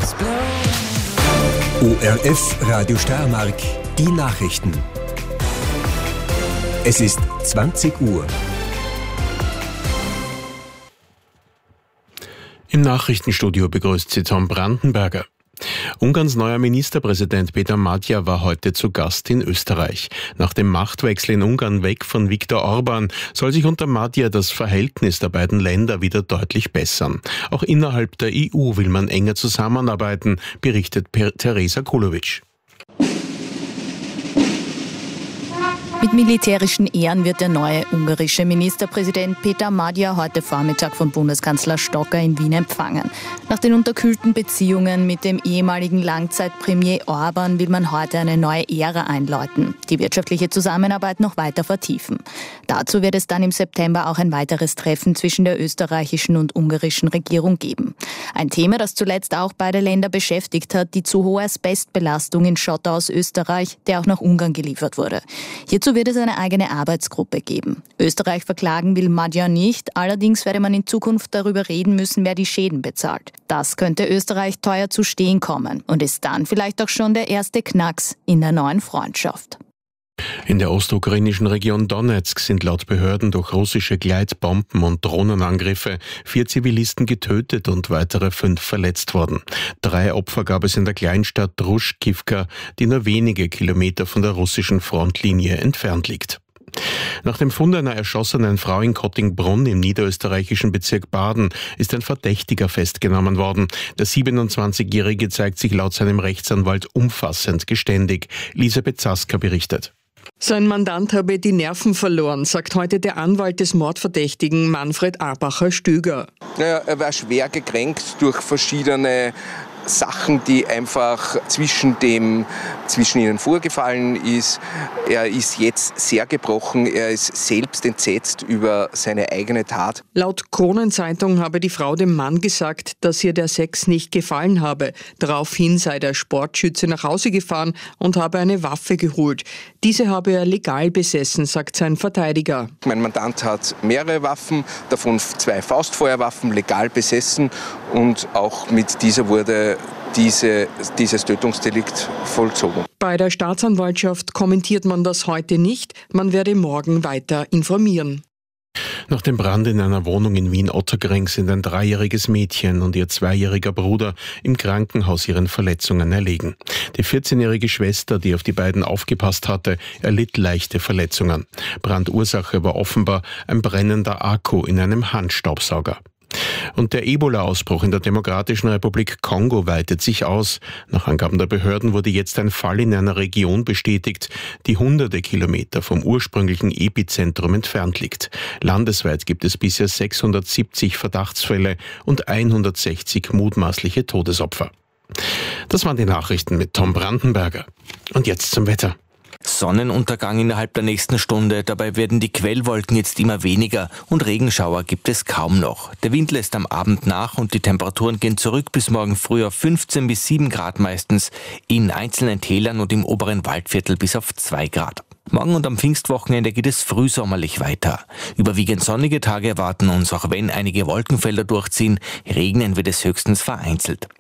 ORF Radio Steiermark, die Nachrichten. Es ist 20 Uhr. Im Nachrichtenstudio begrüßt Sie Tom Brandenberger. Ungarns neuer Ministerpräsident Peter Magyar war heute zu Gast in Österreich. Nach dem Machtwechsel in Ungarn weg von Viktor Orbán soll sich unter Magyar das Verhältnis der beiden Länder wieder deutlich bessern. Auch innerhalb der EU will man enger zusammenarbeiten, berichtet Teresa Kulovic. Mit militärischen Ehren wird der neue ungarische Ministerpräsident Peter Magyar heute Vormittag von Bundeskanzler Stocker in Wien empfangen. Nach den unterkühlten Beziehungen mit dem ehemaligen Langzeitpremier Orbán will man heute eine neue Ära einläuten, die wirtschaftliche Zusammenarbeit noch weiter vertiefen. Dazu wird es dann im September auch ein weiteres Treffen zwischen der österreichischen und ungarischen Regierung geben. Ein Thema, das zuletzt auch beide Länder beschäftigt hat, die zu hohe Asbestbelastung in Schotter aus Österreich, der auch nach Ungarn geliefert wurde. Hierzu wird es eine eigene Arbeitsgruppe geben. Österreich verklagen will Magyar nicht, allerdings werde man in Zukunft darüber reden müssen, wer die Schäden bezahlt. Das könnte Österreich teuer zu stehen kommen und ist dann vielleicht auch schon der erste Knacks in der neuen Freundschaft. In der ostukrainischen Region Donetsk sind laut Behörden durch russische Gleitbomben und Drohnenangriffe 4 Zivilisten getötet und weitere 5 verletzt worden. 3 Opfer gab es in der Kleinstadt Druschkivka, die nur wenige Kilometer von der russischen Frontlinie entfernt liegt. Nach dem Fund einer erschossenen Frau in Kottingbrunn im niederösterreichischen Bezirk Baden ist ein Verdächtiger festgenommen worden. Der 27-Jährige zeigt sich laut seinem Rechtsanwalt umfassend geständig. Elisabeth Zaska berichtet. Sein Mandant habe die Nerven verloren, sagt heute der Anwalt des Mordverdächtigen Manfred Arbacher-Stüger. Er war schwer gekränkt durch verschiedene Sachen, die einfach zwischen ihnen vorgefallen ist. Er ist jetzt sehr gebrochen, er ist selbst entsetzt über seine eigene Tat. Laut Kronenzeitung habe die Frau dem Mann gesagt, dass ihr der Sex nicht gefallen habe. Daraufhin sei der Sportschütze nach Hause gefahren und habe eine Waffe geholt. Diese habe er legal besessen, sagt sein Verteidiger. Mein Mandant hat mehrere Waffen, davon 2 Faustfeuerwaffen legal besessen und auch mit dieser wurde dieses Tötungsdelikt vollzogen. Bei der Staatsanwaltschaft kommentiert man das heute nicht. Man werde morgen weiter informieren. Nach dem Brand in einer Wohnung in Wien-Otterkring sind ein 3-jähriges Mädchen und ihr 2-jähriger Bruder im Krankenhaus ihren Verletzungen erlegen. Die 14-jährige Schwester, die auf die beiden aufgepasst hatte, erlitt leichte Verletzungen. Brandursache war offenbar ein brennender Akku in einem Handstaubsauger. Und der Ebola-Ausbruch in der Demokratischen Republik Kongo weitet sich aus. Nach Angaben der Behörden wurde jetzt ein Fall in einer Region bestätigt, die hunderte Kilometer vom ursprünglichen Epizentrum entfernt liegt. Landesweit gibt es bisher 670 Verdachtsfälle und 160 mutmaßliche Todesopfer. Das waren die Nachrichten mit Tom Brandenberger. Und jetzt zum Wetter. Sonnenuntergang innerhalb der nächsten Stunde. Dabei werden die Quellwolken jetzt immer weniger und Regenschauer gibt es kaum noch. Der Wind lässt am Abend nach und die Temperaturen gehen zurück bis morgen früh auf 15 bis 7 Grad meistens, in einzelnen Tälern und im oberen Waldviertel bis auf 2 Grad. Morgen und am Pfingstwochenende geht es frühsommerlich weiter. Überwiegend sonnige Tage erwarten uns, auch wenn einige Wolkenfelder durchziehen. Regnen wird es höchstens vereinzelt.